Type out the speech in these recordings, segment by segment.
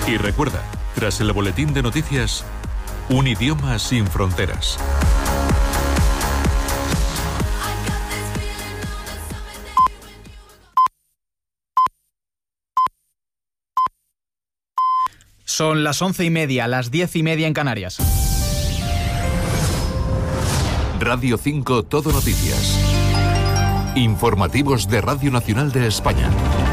Y recuerda, tras el boletín de noticias, un idioma sin fronteras. Son las 11:30, las 10:30 en Canarias. Radio 5 Todo Noticias. Informativos de Radio Nacional de España.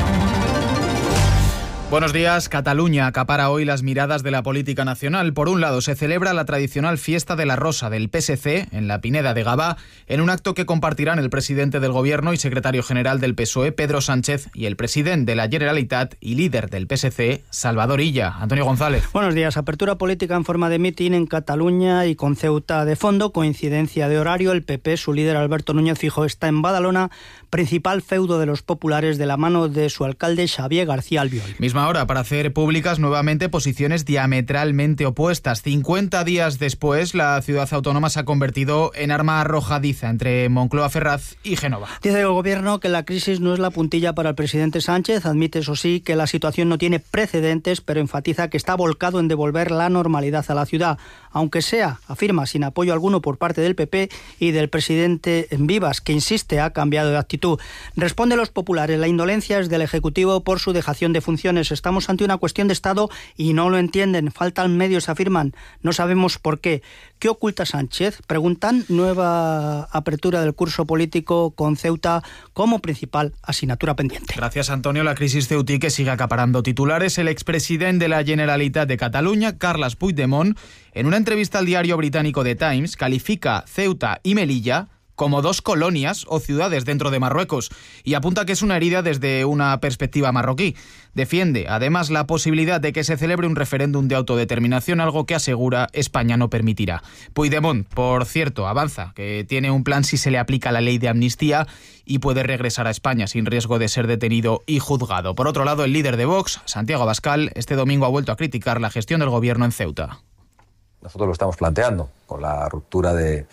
Buenos días. Cataluña acapara hoy las miradas de la política nacional. Por un lado, se celebra la tradicional Fiesta de la Rosa del PSC en la Pineda de Gavà, en un acto que compartirán el presidente del Gobierno y secretario general del PSOE, Pedro Sánchez, y el presidente de la Generalitat y líder del PSC, Salvador Illa. Antonio González. Buenos días. Apertura política en forma de mitin en Cataluña y con Ceuta de fondo. Coincidencia de horario. El PP, su líder Alberto Núñez Feijóo, está en Badalona, principal feudo de los populares, de la mano de su alcalde Xavier García Albiol. Misma hora para hacer públicas nuevamente posiciones diametralmente opuestas. 50 días después, la ciudad autónoma se ha convertido en arma arrojadiza entre Moncloa, Ferraz y Génova. Dice el Gobierno que la crisis no es la puntilla para el presidente Sánchez. Admite, eso sí, que la situación no tiene precedentes, pero enfatiza que está volcado en devolver la normalidad a la ciudad, aunque sea, afirma, sin apoyo alguno por parte del PP y del presidente Vivas, que insiste ha cambiado de actitud. Responde los populares: la indolencia es del Ejecutivo por su dejación de funciones. Estamos ante una cuestión de Estado y no lo entienden. Faltan medios, afirman. No sabemos por qué. ¿Qué oculta Sánchez? Preguntan. Nueva apertura del curso político con Ceuta como principal asignatura pendiente. Gracias, Antonio. La crisis ceutí que sigue acaparando titulares. El expresidente de la Generalitat de Cataluña, Carles Puigdemont, en una entrevista al diario británico The Times, califica Ceuta y Melilla como dos colonias o ciudades dentro de Marruecos y apunta que es una herida desde una perspectiva marroquí. Defiende, además, la posibilidad de que se celebre un referéndum de autodeterminación, algo que asegura España no permitirá. Puigdemont, por cierto, avanza que tiene un plan si se le aplica la ley de amnistía y puede regresar a España sin riesgo de ser detenido y juzgado. Por otro lado, el líder de Vox, Santiago Abascal, este domingo ha vuelto a criticar la gestión del gobierno en Ceuta. Nosotros lo estamos planteando con la ruptura de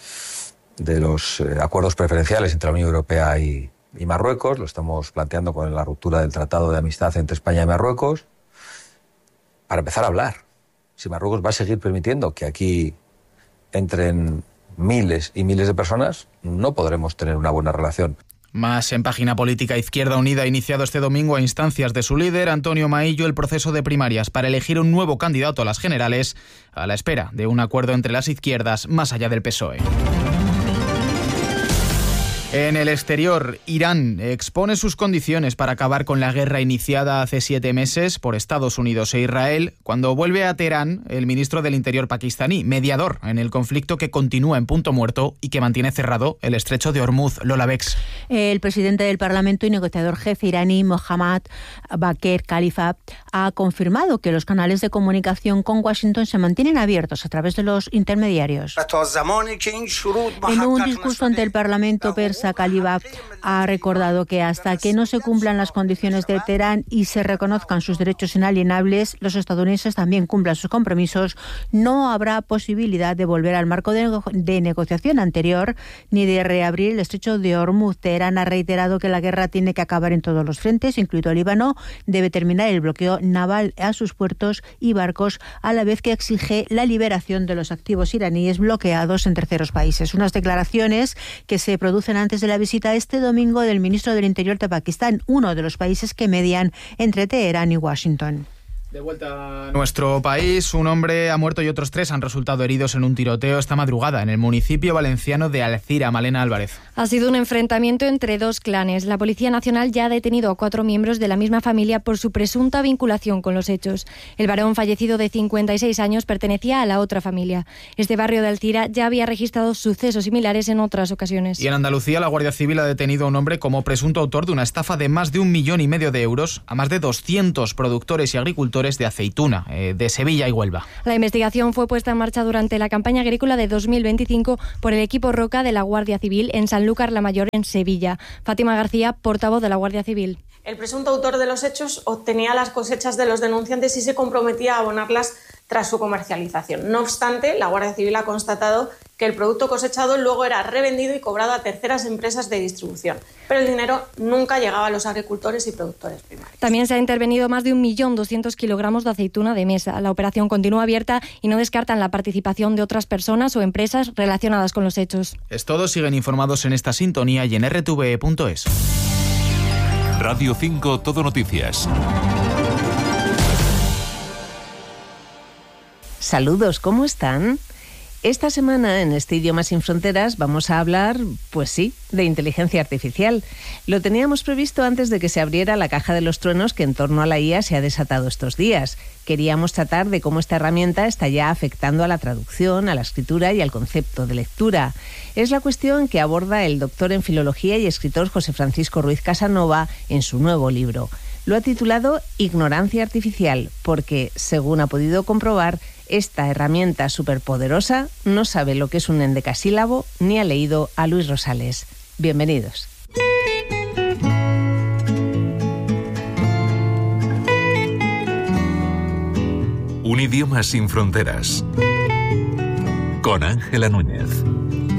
los acuerdos preferenciales entre la Unión Europea y Marruecos. Lo estamos planteando con la ruptura del Tratado de Amistad entre España y Marruecos, para empezar a hablar. Si Marruecos va a seguir permitiendo que aquí entren miles y miles de personas, no podremos tener una buena relación. Más en página política. Izquierda Unida ha iniciado este domingo a instancias de su líder, Antonio Maillo, el proceso de primarias para elegir un nuevo candidato a las generales, a la espera de un acuerdo entre las izquierdas más allá del PSOE. En el exterior, Irán expone sus condiciones para acabar con la guerra iniciada hace 7 meses por Estados Unidos e Israel, cuando vuelve a Teherán el ministro del Interior pakistaní, mediador en el conflicto que continúa en punto muerto y que mantiene cerrado el estrecho de Hormuz. Lola Bex. El presidente del Parlamento y negociador jefe iraní, Mohammad Bagher Khalifa, ha confirmado que los canales de comunicación con Washington se mantienen abiertos a través de los intermediarios. En un discurso ante el Parlamento persa, Khalifa ha recordado que hasta que no se cumplan las condiciones de Teherán y se reconozcan sus derechos inalienables, los estadounidenses también cumplan sus compromisos, no habrá posibilidad de volver al marco de negociación anterior ni de reabrir el estrecho de Hormuz. Teherán ha reiterado que la guerra tiene que acabar en todos los frentes, incluido el Líbano. Debe terminar el bloqueo naval a sus puertos y barcos, a la vez que exige la liberación de los activos iraníes bloqueados en terceros países. Unas declaraciones que se producen antes de la visita este domingo del ministro del Interior de Pakistán, uno de los países que median entre Teherán y Washington. De vuelta a nuestro país, un hombre ha muerto y otros 3 han resultado heridos en un tiroteo esta madrugada en el municipio valenciano de Alcira. Malena Álvarez. Ha sido un enfrentamiento entre 2 clanes. La Policía Nacional ya ha detenido a 4 miembros de la misma familia por su presunta vinculación con los hechos. El varón fallecido de 56 años pertenecía a la otra familia. Este barrio de Alcira ya había registrado sucesos similares en otras ocasiones. Y en Andalucía, la Guardia Civil ha detenido a un hombre como presunto autor de una estafa de más de 1,5 millones de euros a más de 200 productores y agricultores de aceituna de Sevilla y Huelva. La investigación fue puesta en marcha durante la campaña agrícola de 2025 por el equipo Roca de la Guardia Civil en Sanlúcar la Mayor, en Sevilla. Fátima García, portavoz de la Guardia Civil. El presunto autor de los hechos obtenía las cosechas de los denunciantes y se comprometía a abonarlas tras su comercialización. No obstante, la Guardia Civil ha constatado que el producto cosechado luego era revendido y cobrado a terceras empresas de distribución, pero el dinero nunca llegaba a los agricultores y productores primarios. También se ha intervenido más de 1.200.000 kilogramos de aceituna de mesa. La operación continúa abierta y no descartan la participación de otras personas o empresas relacionadas con los hechos. Es todo, siguen informados en esta sintonía y en rtve.es. Radio 5 Todo Noticias. Saludos, ¿cómo están? Esta semana en este Idiomas sin Fronteras vamos a hablar, pues sí, de inteligencia artificial. Lo teníamos previsto antes de que se abriera la caja de los truenos que en torno a la IA se ha desatado estos días. Queríamos tratar de cómo esta herramienta está ya afectando a la traducción, a la escritura y al concepto de lectura. Es la cuestión que aborda el doctor en Filología y escritor José Francisco Ruiz Casanova en su nuevo libro. Lo ha titulado Ignorancia Artificial, porque, según ha podido comprobar, esta herramienta superpoderosa no sabe lo que es un endecasílabo ni ha leído a Luis Rosales. Bienvenidos. Un idioma sin fronteras. Con Ángela Núñez.